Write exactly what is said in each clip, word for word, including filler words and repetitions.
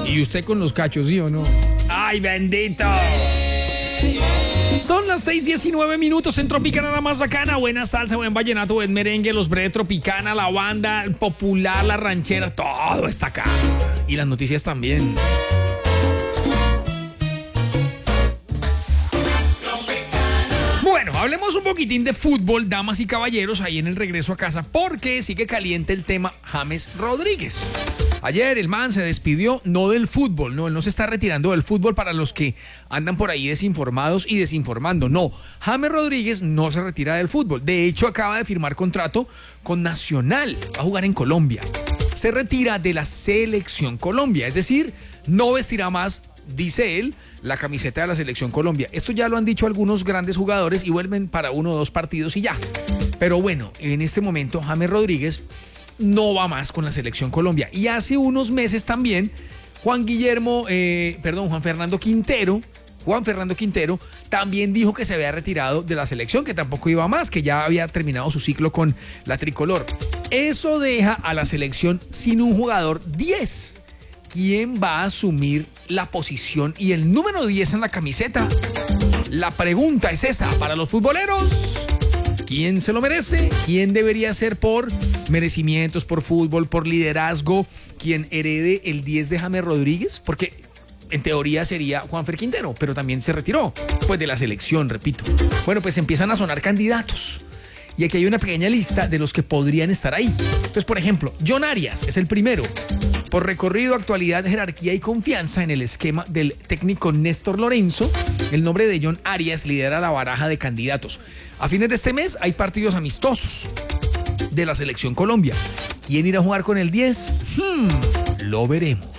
Y usted con los cachos, ¿sí o no? ¡Ay, bendito! Son las seis diecinueve minutos en Tropicana, la más bacana. Buena salsa, buen vallenato, buen merengue, los breves Tropicana, la banda popular, la ranchera, todo está acá. Y las noticias también. Bueno, hablemos un poquitín de fútbol, damas y caballeros, ahí en el regreso a casa, porque sigue caliente el tema James Rodríguez. Ayer el man se despidió, no del fútbol, no, él no se está retirando del fútbol para los que andan por ahí desinformados y desinformando, no. James Rodríguez no se retira del fútbol, de hecho acaba de firmar contrato con Nacional, va a jugar en Colombia. Se retira de la Selección Colombia, es decir, no vestirá más, dice él, la camiseta de la Selección Colombia. Esto ya lo han dicho algunos grandes jugadores y vuelven para uno o dos partidos y ya. Pero bueno, en este momento James Rodríguez no va más con la Selección Colombia. Y hace unos meses también Juan Guillermo, eh, perdón, Juan Fernando Quintero, Juan Fernando Quintero también dijo que se había retirado de la selección, que tampoco iba más, que ya había terminado su ciclo con la tricolor. Eso deja a la selección sin un jugador diez. ¿Quién va a asumir la posición y el número diez en la camiseta? La pregunta es esa para los futboleros. ¿Quién se lo merece? ¿Quién debería ser por merecimientos, por fútbol, por liderazgo, quien herede el diez de James Rodríguez? Porque en teoría sería Juanfer Quintero, pero también se retiró, pues de la selección, repito. Bueno, pues empiezan a sonar candidatos. Y aquí hay una pequeña lista de los que podrían estar ahí. Entonces, por ejemplo, John Arias es el primero. Por recorrido, actualidad, jerarquía y confianza en el esquema del técnico Néstor Lorenzo, el nombre de John Arias lidera la baraja de candidatos. A fines de este mes hay partidos amistosos de la Selección Colombia. ¿Quién irá a jugar con el diez? Hmm, lo veremos.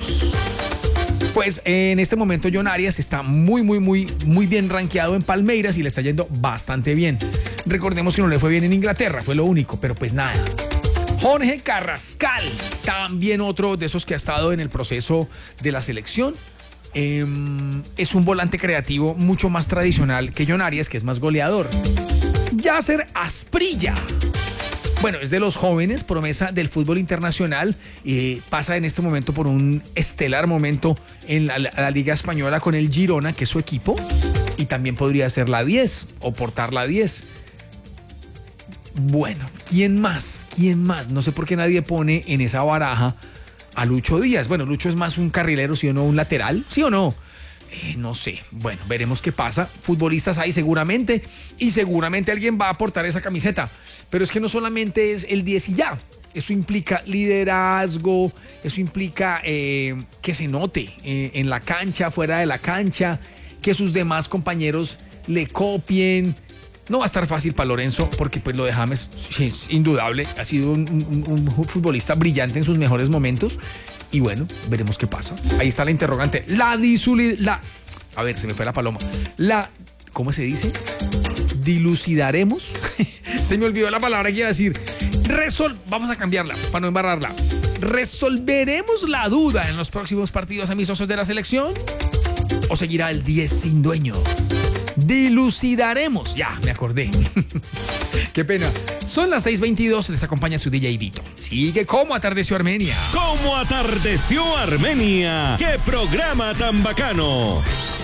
Pues en este momento John Arias está muy, muy, muy, muy bien rankeado en Palmeiras y le está yendo bastante bien. Recordemos que no le fue bien en Inglaterra, fue lo único, pero pues nada. Jorge Carrascal, también otro de esos que ha estado en el proceso de la selección. Eh, es un volante creativo mucho más tradicional que John Arias, que es más goleador. Yasser Asprilla. Bueno, es de los jóvenes, promesa del fútbol internacional, eh, pasa en este momento por un estelar momento en la, la Liga Española con el Girona, que es su equipo, y también podría ser la diez o portar la diez. Bueno, ¿quién más? ¿Quién más? No sé por qué nadie pone en esa baraja a Lucho Díaz. Bueno, Lucho es más un carrilero, ¿sí o no? ¿Un lateral? ¿Sí o no? Eh, no sé. Bueno, veremos qué pasa. Futbolistas hay seguramente y seguramente alguien va a aportar esa camiseta. Pero es que no solamente es el diez y ya. Eso implica liderazgo, eso implica eh, que se note eh, en la cancha, fuera de la cancha, que sus demás compañeros le copien. No va a estar fácil para Lorenzo porque pues lo de James es indudable. Ha sido un, un, un futbolista brillante en sus mejores momentos. Y bueno, veremos qué pasa. Ahí está la interrogante. La disulid... La... A ver, se me fue la paloma. La... ¿Cómo se dice? Dilucidaremos. Se me olvidó la palabra que iba a decir. Resol... Vamos a cambiarla para no embarrarla. ¿Resolveremos la duda en los próximos partidos amistosos de la selección? ¿O seguirá el diez sin dueño? Dilucidaremos. Ya, me acordé. Qué pena. Son las seis veintidós, les acompaña su D J Vito. Sigue Cómo Atardeció Armenia. ¿Cómo Atardeció Armenia? ¡Qué programa tan bacano!